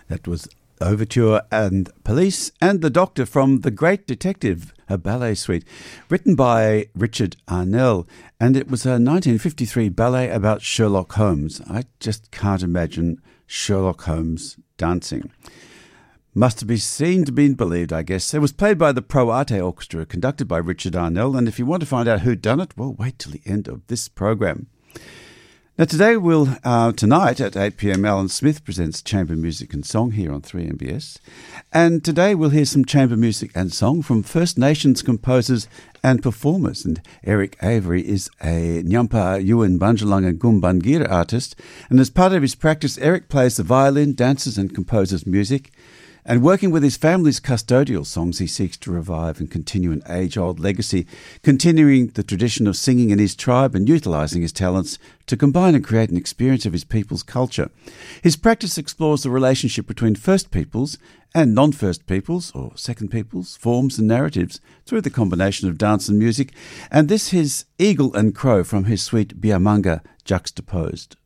That was Overture and Police and The Doctor from The Great Detective, a ballet suite, written by Richard Arnell, and it was a 1953 ballet about Sherlock Holmes. I just can't imagine Sherlock Holmes dancing. Must have been seen to be believed, I guess. It was played by the Pro Arte Orchestra, conducted by Richard Arnell, and if you want to find out who done it, well, wait till the end of this program. Now, tonight at 8 p.m, Alan Smith presents Chamber Music and Song here on 3MBS. And today we'll hear some chamber music and song from First Nations composers and performers. And Eric Avery is a Nyampa Yuin Banjalang and Gumbangira artist. And as part of his practice, Eric plays the violin, dances and composes music. And working with his family's custodial songs, he seeks to revive and continue an age-old legacy, continuing the tradition of singing in his tribe and utilising his talents to combine and create an experience of his people's culture. His practice explores the relationship between First Peoples and non-First Peoples, or Second Peoples, forms and narratives through the combination of dance and music. And this is Eagle and Crow from his suite Biamanga Juxtaposed.